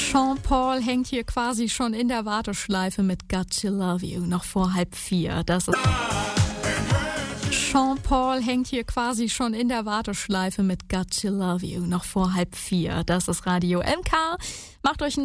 Sean Paul hängt hier quasi schon in der Warteschleife mit Got to Love You, noch vor 3:30. Das ist Sean Paul hängt hier quasi schon in der Warteschleife mit Got to Love You, noch vor 3:30. Das ist Radio MK. Macht euch